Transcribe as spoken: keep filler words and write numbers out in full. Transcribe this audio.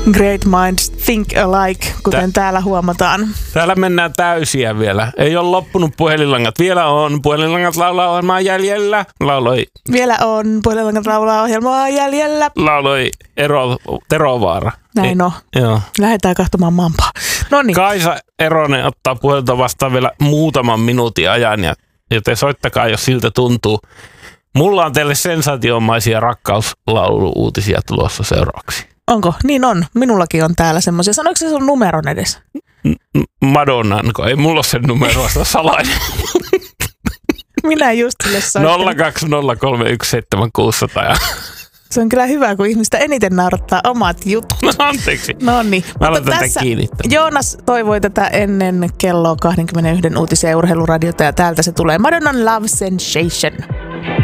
Great minds think alike, kuten Tä- täällä huomataan. Täällä mennään täysiä vielä. Ei ole loppunut puhelinlangat. Vielä on. Puhelinlangat laulaa ohjelmaa jäljellä. Lauloi. Vielä on. Puhelinlangat laulaa ohjelmaa jäljellä. Lauloi Ero, Terovaara. Näin on. Joo. Lähdetään katsomaan mampaa. Noniin. Kaisa Eronen ottaa puhelta vastaan vielä muutaman minuutin ajan, ja, ja te soittakaa, jos siltä tuntuu. Mulla on teille sensaatiomaisia rakkauslaulu-uutisia tulossa seuraavaksi. Onko? Niin on. Minullakin on täällä semmoisia. Sanoiko se sun numeron edes? Madonnanko? Ei mulla ole sen numeroa, sitä salainen. Minä just sille soittelin. nolla kaksi nolla kolme yksi seitsemän kuusi nolla nolla. Se on kyllä hyvä, kun ihmistä eniten naurattaa omat jutut. No anteeksi. No niin. Mä aloitan tätä kiinni. Joonas toivoi tätä ennen kello kaksikymmentäyksi uutisia ja urheiluradiota, ja täältä se tulee. Madonnan Love Sensation.